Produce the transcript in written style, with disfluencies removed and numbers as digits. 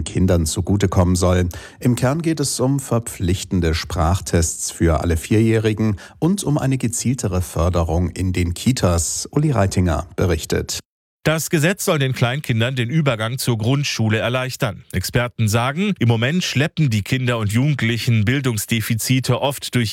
den Kindern zugutekommen soll. Im Kern geht es um verpflichtende Sprachtests für alle Vierjährigen und um eine gezieltere Förderung in den Kitas. Uli Reitinger berichtet. Das Gesetz soll den Kleinkindern den Übergang zur Grundschule erleichtern. Experten sagen, im Moment schleppen die Kinder und Jugendlichen Bildungsdefizite oft durch